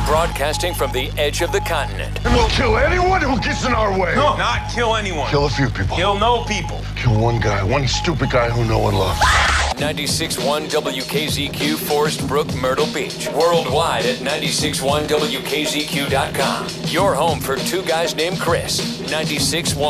Broadcasting from the edge of the continent. And we'll kill anyone who gets in our way. No, not kill anyone. Kill a few people. Kill no people. Kill one guy, one stupid guy who no one loves. 96.1 WKZQ, Forest Brook, Myrtle Beach. Worldwide at 96.1WKZQ.com. Your home for two guys named Chris. 96.1.